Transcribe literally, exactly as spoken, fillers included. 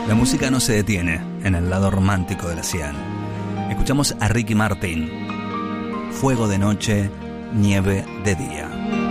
La música no se detiene en el lado romántico de la Cian. Escuchamos a Ricky Martin. Fuego de noche, nieve de día.